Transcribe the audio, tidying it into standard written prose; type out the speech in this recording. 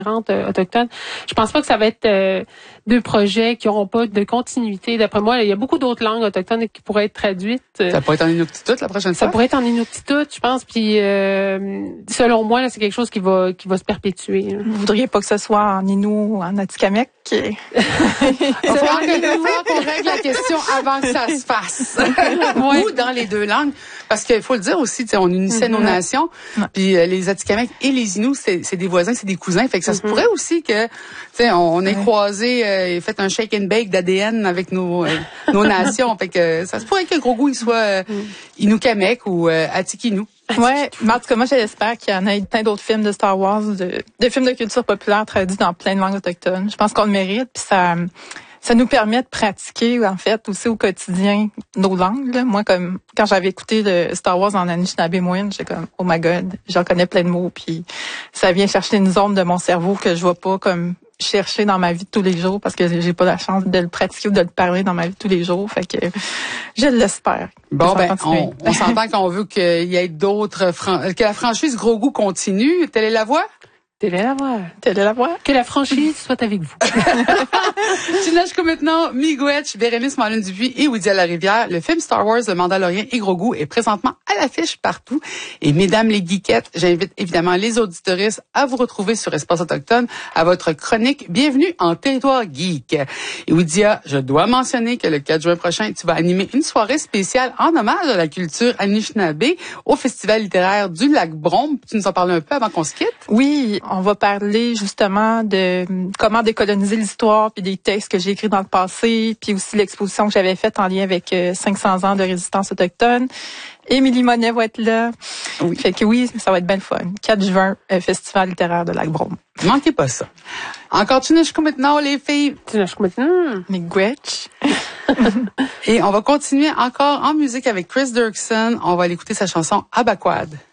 autochtones. Je pense pas que ça va être deux projets qui auront pas de continuité. D'après moi, il y a beaucoup d'autres langues autochtones qui pourraient être traduites. Ça pourrait être en Inuktitut la prochaine fois? Ça pourrait être en Inuktitut, je pense. Puis selon moi, là, c'est quelque chose qui va se perpétuer. Vous voudriez pas que ce soit en Innu ou en Atikamekw? Il va falloir qu'on règle la question avant que ça se fasse. Ouais. Ou dans les deux langues. Parce qu'il faut le dire aussi, on unissait nos nations. Puis les Atikamekw et les Inuits, c'est des voisins, c'est des cousins. Fait que ça se pourrait aussi que on ait croisé et fait un shake and bake d'ADN avec nos nations. Fait que ça se pourrait que Gros Goût il soit Inukamekw ou Atikinou. Ouais, mais en tout cas, moi, j'espère qu'il y en a plein d'autres films de Star Wars, de films de culture populaire traduits dans plein de langues autochtones. Je pense qu'on le mérite, puis ça nous permet de pratiquer, en fait, aussi au quotidien nos langues. Là. Moi, comme quand j'avais écouté de Star Wars en Anishinaabe-Moine, j'étais comme, oh my God, j'en connais plein de mots, puis ça vient chercher une zone de mon cerveau que je vois pas comme chercher dans ma vie de tous les jours parce que j'ai pas la chance de le pratiquer ou de le parler dans ma vie de tous les jours. Fait que je l'espère. Bon, on s'entend qu'on veut qu'il y ait d'autres que la franchise Gros Goût continue. Telle est la voie? Telle est la voie. Telle est la voie. Que la franchise soit avec vous. Jusqu'à maintenant, Miigwech, Bérénice Malin-Dupuis et Wydia Larivière. Le film Star Wars, Le Mandalorian et Gros Goût est présentement à l'affiche partout. Et mesdames les geekettes, j'invite évidemment les auditoristes à vous retrouver sur Espace Autochtone à votre chronique Bienvenue en territoire geek. Et Wydia, je dois mentionner que le 4 juin prochain, tu vas animer une soirée spéciale en hommage à la culture Anishinaabe au Festival littéraire du Lac-Brome. Tu nous en parles un peu avant qu'on se quitte? Oui, on va parler justement de comment décoloniser l'histoire, puis des textes que j'ai écrits dans le passé, puis aussi l'exposition que j'avais faite en lien avec 500 ans de résistance autochtone. Émilie Monet va être là. Oui. Fait que oui, ça va être bien le fun. 4 juin, Festival littéraire de Lac-Brome. Manquez pas ça. Encore Tunashku maintenant, les filles. Tunashku maintenant. Miigwech. Et on va continuer encore en musique avec Chris Dirksen. On va aller écouter sa chanson Abaquad.